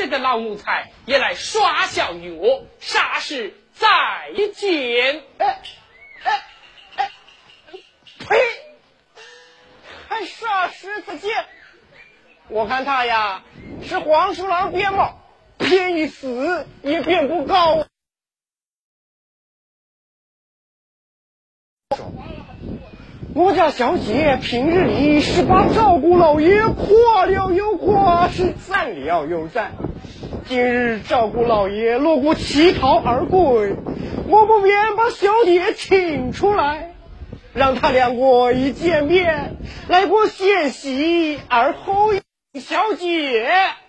这个老奴才也来耍笑于我，啥事再见。 呸！还啥事再见？我看他呀是黄鼠狼变猫，变一死也变不高。我家小姐平日里是把照顾老爷夸了又夸，是赞了又赞。今日照顾老爷落过乞讨而归，我不免把小姐请出来，让他两国一见面，来过先喜而后小姐。